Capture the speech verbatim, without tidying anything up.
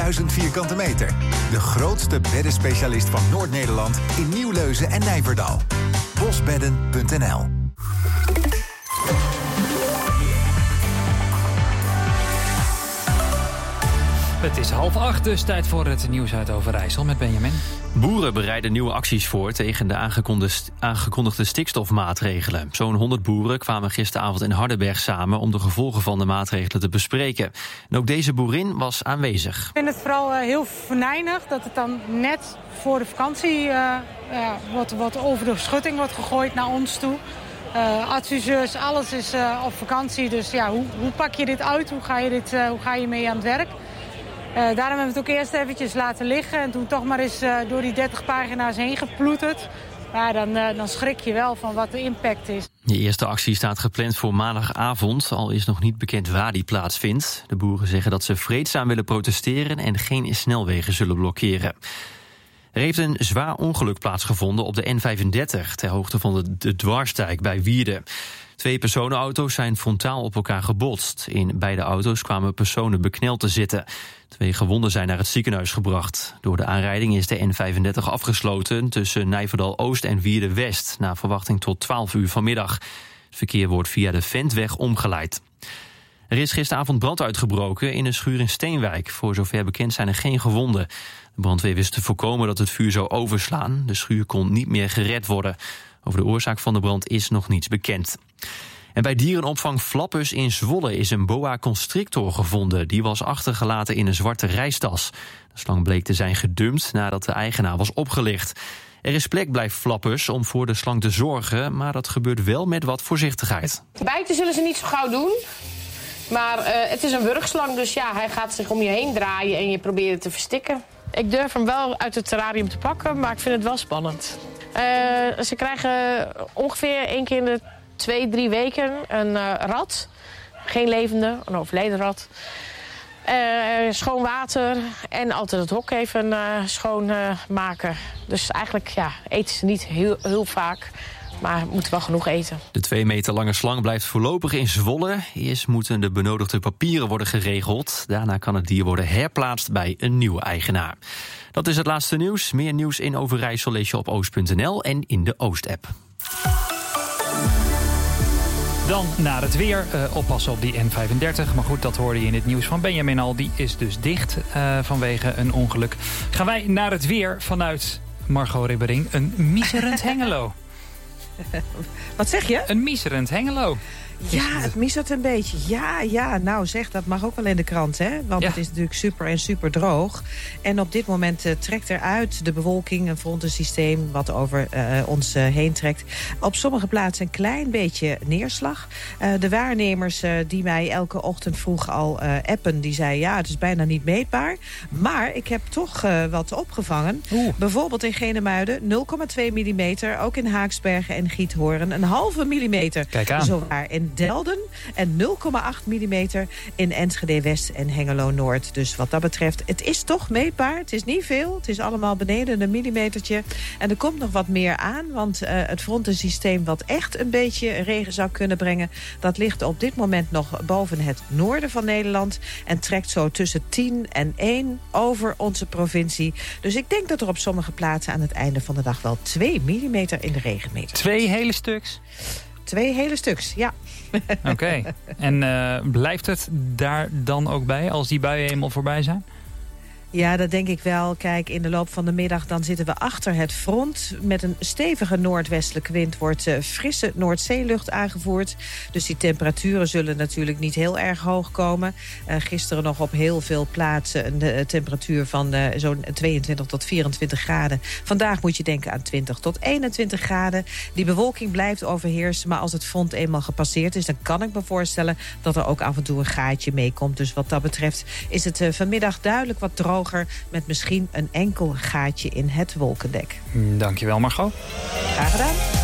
vijfduizend vierkante meter. De grootste beddenspecialist van Noord-Nederland in Nieuwleuzen en Nijverdal. bosbedden punt n l. Het is half acht, dus tijd voor het nieuws uit Overijssel met Benjamin. Boeren bereiden nieuwe acties voor tegen de aangekondigde, aangekondigde stikstofmaatregelen. Zo'n honderd boeren kwamen gisteravond in Hardenberg samen om de gevolgen van de maatregelen te bespreken. En ook deze boerin was aanwezig. Ik vind het vooral uh, heel venijnig dat het dan net voor de vakantie uh, uh, wordt, wordt over de schutting wordt gegooid naar ons toe. Uh, adviseurs, alles is uh, op vakantie, dus ja, hoe, hoe pak je dit uit? Hoe ga je, dit, uh, hoe ga je mee aan het werk? Uh, daarom hebben we het ook eerst eventjes laten liggen en toen toch maar eens uh, door die dertig pagina's heen geploeterd. Maar dan, uh, dan schrik je wel van wat de impact is. De eerste actie staat gepland voor maandagavond, al is nog niet bekend waar die plaatsvindt. De boeren zeggen dat ze vreedzaam willen protesteren en geen snelwegen zullen blokkeren. Er heeft een zwaar ongeluk plaatsgevonden op de N vijfendertig... ter hoogte van de, de dwarsdijk bij Wierden. Twee personenauto's zijn frontaal op elkaar gebotst. In beide auto's kwamen personen bekneld te zitten. Twee gewonden zijn naar het ziekenhuis gebracht. Door de aanrijding is de N vijfendertig afgesloten tussen Nijverdal-Oost en Wierden-West... na verwachting tot twaalf uur vanmiddag. Het verkeer wordt via de Ventweg omgeleid. Er is gisteravond brand uitgebroken in een schuur in Steenwijk. Voor zover bekend zijn er geen gewonden. De brandweer wist te voorkomen dat het vuur zou overslaan. De schuur kon niet meer gered worden. Over de oorzaak van de brand is nog niets bekend. En bij dierenopvang Flappus in Zwolle is een boa constrictor gevonden. Die was achtergelaten in een zwarte reistas. De slang bleek te zijn gedumpt nadat de eigenaar was opgelicht. Er is plek bij Flappus om voor de slang te zorgen, maar dat gebeurt wel met wat voorzichtigheid. Bijten zullen ze niet zo gauw doen. Maar uh, het is een wurgslang, dus ja, hij gaat zich om je heen draaien en je probeert het te verstikken. Ik durf hem wel uit het terrarium te pakken, maar ik vind het wel spannend. Uh, ze krijgen ongeveer één keer in de twee, drie weken een uh, rat. Geen levende, een overleden rat. Uh, schoon water en altijd het hok even uh, schoon uh, maken. Dus eigenlijk ja, eten ze niet heel, heel vaak. Maar we moeten wel genoeg eten. De twee meter lange slang blijft voorlopig in Zwolle. Eerst moeten de benodigde papieren worden geregeld. Daarna kan het dier worden herplaatst bij een nieuwe eigenaar. Dat is het laatste nieuws. Meer nieuws in Overijssel lees je op oost punt n l en in de Oost-app. Dan naar het weer. Uh, oppassen op die N vijfendertig. Maar goed, dat hoorde je in het nieuws van Benjamin al. Die is dus dicht uh, vanwege een ongeluk. Gaan wij naar het weer vanuit Margot Ribbering. Een miserend Hengelo. Wat zeg je? Een miserend Hengelo. Ja, het misert een beetje. Ja, ja, nou zeg, dat mag ook wel in de krant, hè? Want ja. Het is natuurlijk super en super droog. En op dit moment uh, trekt er uit de bewolking, een frontensysteem wat over uh, ons uh, heen trekt. Op sommige plaatsen een klein beetje neerslag. Uh, de waarnemers uh, die mij elke ochtend vroeg al uh, appen, die zeiden ja, het is bijna niet meetbaar. Maar ik heb toch uh, wat opgevangen. Oeh. Bijvoorbeeld in Genemuiden nul komma twee millimeter. Ook in Haaksbergen en Giethoorn een halve millimeter. Kijk aan. Zowaar in Delden en nul komma acht millimeter in Enschede West en Hengelo Noord. Dus wat dat betreft, het is toch meetbaar. Het is niet veel. Het is allemaal beneden een millimetertje. En er komt nog wat meer aan, want uh, het frontensysteem wat echt een beetje regen zou kunnen brengen, dat ligt op dit moment nog boven het noorden van Nederland en trekt zo tussen tien en één over onze provincie. Dus ik denk dat er op sommige plaatsen aan het einde van de dag wel twee millimeter in de regen meter. Twee hele stuks? Twee hele stuks, ja. Oké. Okay. En uh, blijft het daar dan ook bij als die buien eenmaal voorbij zijn? Ja, dat denk ik wel. Kijk, in de loop van de middag dan zitten we achter het front. Met een stevige noordwestelijke wind wordt uh, frisse Noordzeelucht aangevoerd. Dus die temperaturen zullen natuurlijk niet heel erg hoog komen. Uh, gisteren nog op heel veel plaatsen een uh, temperatuur van uh, zo'n tweeëntwintig tot vierentwintig graden. Vandaag moet je denken aan twintig tot eenentwintig graden. Die bewolking blijft overheersen, maar als het front eenmaal gepasseerd is, dan kan ik me voorstellen dat er ook af en toe een gaatje meekomt. Dus wat dat betreft is het uh, vanmiddag duidelijk wat droog. Met misschien een enkel gaatje in het wolkendek. Dankjewel, Margot. Graag gedaan.